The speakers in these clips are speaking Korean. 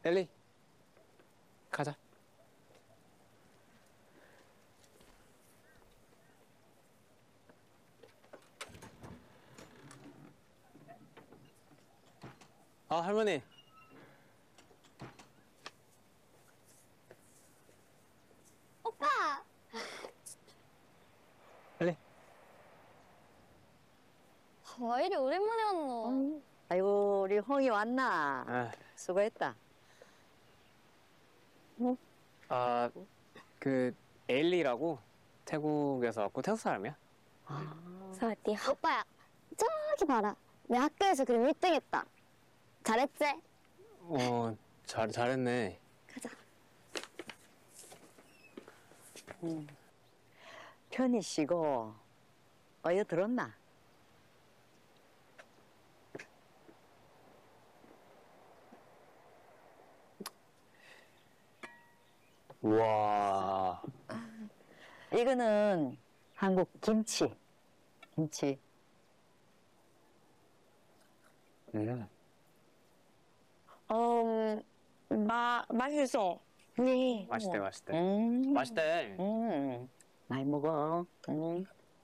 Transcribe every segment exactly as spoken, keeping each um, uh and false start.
엘리, 가자. 아, 할머니. 오빠! 엘리. 왜 이리 오랜만에 왔노? 아이고, 우리 홍이 왔나? 아, 수고했다. 응? 아, 그 엘리라고 태국에서 왔고 태국 사람이야? 아, 사와디. 오빠야, 저기 봐라. 내 학교에서 그림 일 등 했다. 잘했지? 어, 잘 잘했네. 가자. 응. 편히 쉬고, 어여 들었나? 우와. 이거는 한국 김치. 김치. 음. 음, 마, 맛있어. 네. 맛있대, 맛있대. 음. 맛있대. 음. 많이 먹어. 음.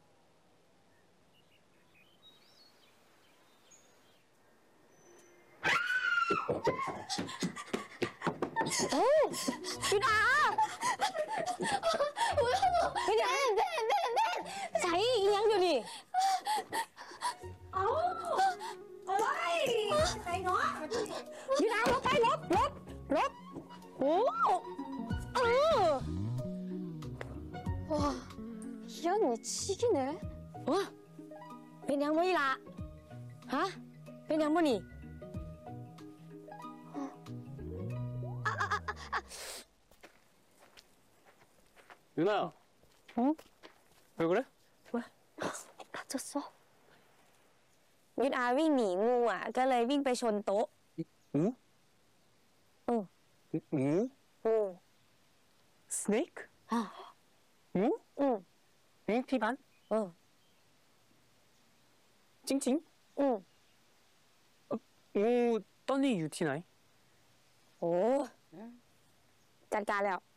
유나! 그냥 네, 네, 네. 자이 이 양들이. 유나, 너 빨리 럽, 럽, 럽. 오, 어. 와, 이 언니 치기네. 와, เป็นยังบ่อีหล่ะฮะเป็นยังบ่นี่ 유나야. 어? 왜 그래? 다쳤어? ยุดอาวิ่งหนีงูอ่ะ ก็เลยวิ่งไปชนโต๊ะ 우? 응. 우? งู 스네이크? 아, 우? อืม 윙피반? เออ 찡찡? อืม 오, 떠니 유티나이? โอ้จัดการแล้ว